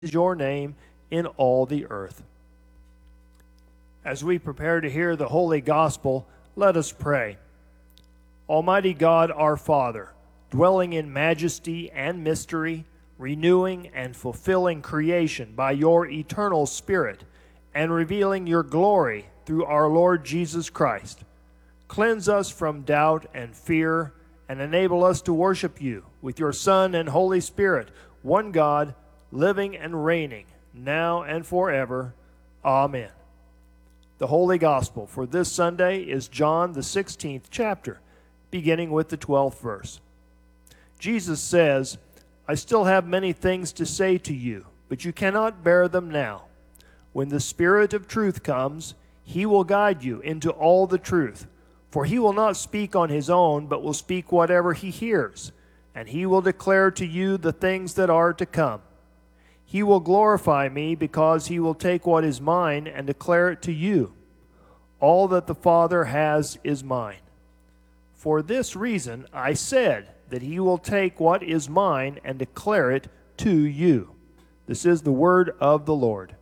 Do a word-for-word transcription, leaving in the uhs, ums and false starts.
is your name in all the earth. As we prepare to hear the Holy Gospel, let us pray. Almighty God, our Father, dwelling in majesty and mystery, renewing and fulfilling creation by your eternal Spirit, and revealing your glory through our Lord Jesus Christ, cleanse us from doubt and fear, and enable us to worship you with your Son and Holy Spirit, one God, living and reigning, now and forever. Amen. The Holy Gospel for this Sunday is John, the sixteenth chapter, beginning with the twelfth verse. Jesus says, I still have many things to say to you, but you cannot bear them now. When the Spirit of truth comes, he will guide you into all the truth. For he will not speak on his own, but will speak whatever he hears, and he will declare to you the things that are to come. He will glorify me, because he will take what is mine and declare it to you. All that the Father has is mine. For this reason I said that he will take what is mine and declare it to you. This is the word of the Lord.